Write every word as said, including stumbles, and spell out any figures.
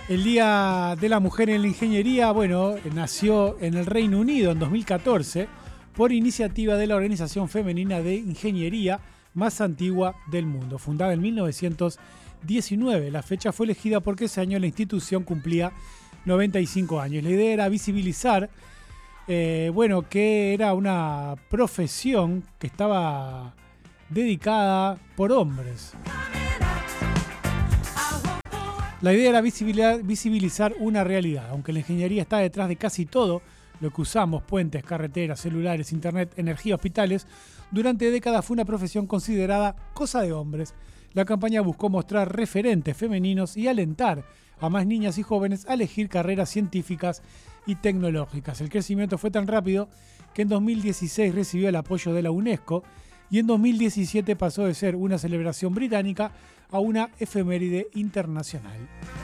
El Día de la Mujer en la Ingeniería, bueno, nació en el Reino Unido en dos mil catorce por iniciativa de la organización femenina de ingeniería más antigua del mundo, fundada en mil novecientos diecinueve. La fecha fue elegida porque ese año la institución cumplía noventa y cinco años. La idea era visibilizar, eh, bueno, que era una profesión que estaba dedicada por hombres. La idea era visibilizar, visibilizar una realidad, aunque la ingeniería está detrás de casi todo lo que usamos, puentes, carreteras, celulares, internet, energía, hospitales. Durante décadas fue una profesión considerada cosa de hombres. La campaña buscó mostrar referentes femeninos y alentar a más niñas y jóvenes a elegir carreras científicas y tecnológicas. El crecimiento fue tan rápido que en dos mil dieciséis recibió el apoyo de la UNESCO y en dos mil diecisiete pasó de ser una celebración británica a una efeméride internacional.